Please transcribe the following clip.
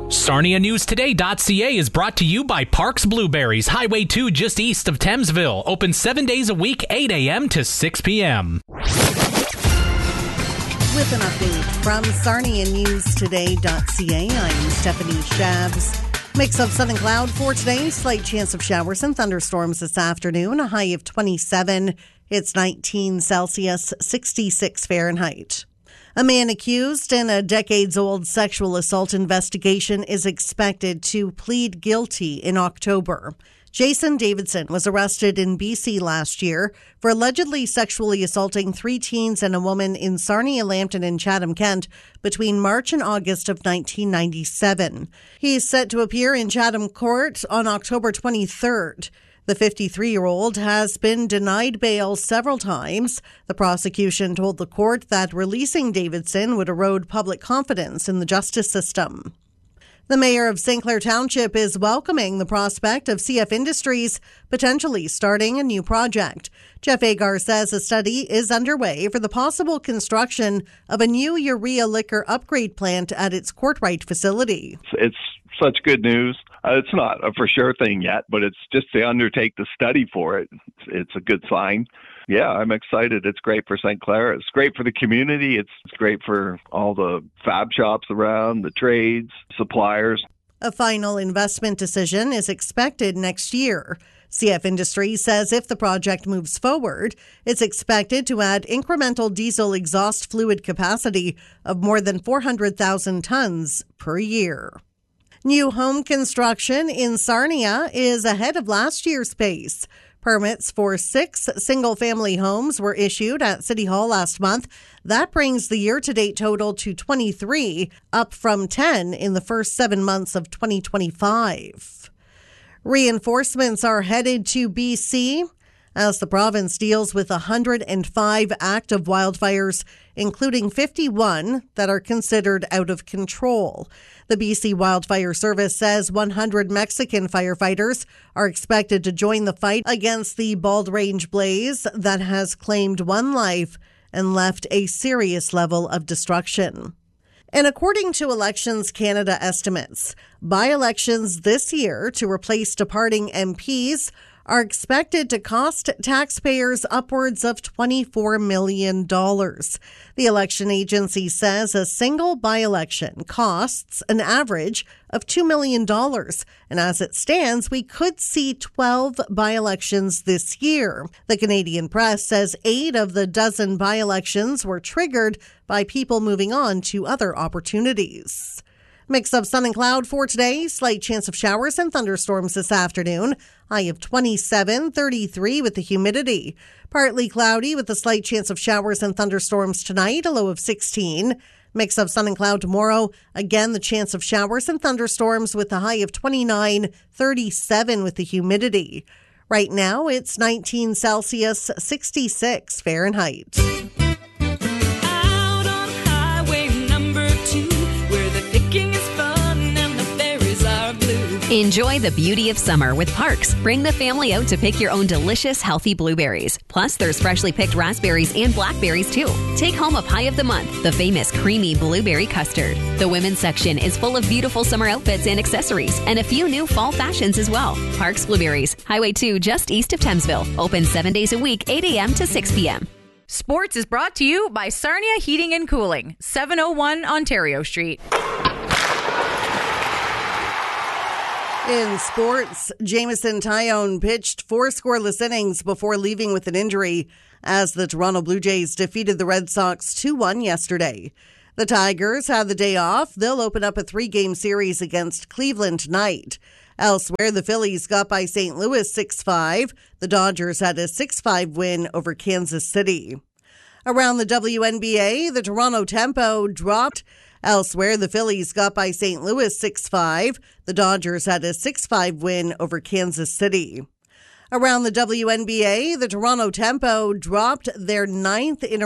SarniaNewsToday.ca is brought to you by Parks Blueberries, Highway 2 just east of Thamesville. Open 7 days a week, 8 a.m. to 6 p.m. With an update from SarniaNewsToday.ca, I'm Stephanie Shabs. Mix of sun and cloud for today. Slight chance of showers and thunderstorms this afternoon. A high of 27. It's 19 Celsius, 66 Fahrenheit. A man accused in a decades-old sexual assault investigation is expected to plead guilty in October. Jason Davidson was arrested in BC last year for allegedly sexually assaulting 3 teens and a woman in Sarnia, Lambton, and Chatham, Kent between March and August of 1997. He is set to appear in Chatham Court on October 23rd. The 53-year-old has been denied bail several times. The prosecution told the court that releasing Davidson would erode public confidence in the justice system. The mayor of St. Clair Township is welcoming the prospect of CF Industries potentially starting a new project. Jeff Agar says a study is underway for the possible construction of a new urea liquor upgrade plant at its Courtright facility. It's such good news. It's not a for sure thing yet, but it's just to undertake the study for it. It's a good sign. Yeah, I'm excited. It's great for St. Clair. It's great for the community. It's great for all the fab shops around, the trades, suppliers. A final investment decision is expected next year. CF Industries says if the project moves forward, it's expected to add incremental diesel exhaust fluid capacity of more than 400,000 tons per year. New home construction in Sarnia is ahead of last year's pace. Permits for 6 single-family homes were issued at City Hall last month. That brings the year-to-date total to 23, up from 10 in the first 7 months of 2025. Reinforcements are headed to BC as the province deals with 105 active wildfires, including 51 that are considered out of control. The BC Wildfire Service says 100 Mexican firefighters are expected to join the fight against the Bald Range blaze that has claimed 1 life and left a serious level of destruction. And according to Elections Canada estimates, by-elections this year to replace departing MPs are expected to cost taxpayers upwards of $24 million. The election agency says a single by-election costs an average of $2 million. And as it stands, we could see 12 by-elections this year. The Canadian Press says 8 of the dozen by-elections were triggered by people moving on to other opportunities. Mix of sun and cloud for today. Slight chance of showers and thunderstorms this afternoon. High of 27, 33 with the humidity. Partly cloudy with a slight chance of showers and thunderstorms tonight. A low of 16. Mix of sun and cloud tomorrow. Again, the chance of showers and thunderstorms with a high of 29, 37 with the humidity. Right now, it's 19 Celsius, 66 Fahrenheit. Enjoy the beauty of summer with Parks. Bring the family out to pick your own delicious, healthy blueberries. Plus, there's freshly picked raspberries and blackberries, too. Take home a pie of the month, the famous creamy blueberry custard. The women's section is full of beautiful summer outfits and accessories, and a few new fall fashions as well. Parks Blueberries, Highway 2 just east of Thamesville. Open 7 days a week, 8 a.m. to 6 p.m. Sports is brought to you by Sarnia Heating and Cooling, 701 Ontario Street. In sports, Jameson Taillon pitched 4 scoreless innings before leaving with an injury as the Toronto Blue Jays defeated the Red Sox 2-1 yesterday. The Tigers had the day off. They'll open up a 3-game series against Cleveland tonight. Elsewhere, the Phillies got by St. Louis 6-5. The Dodgers had a 6-5 win over Kansas City. Around the WNBA, the Toronto Tempo dropped. Elsewhere, the Phillies got by St. Louis 6-5. The Dodgers had a 6-5 win over Kansas City. Around the WNBA, the Toronto Tempo dropped their 9th in a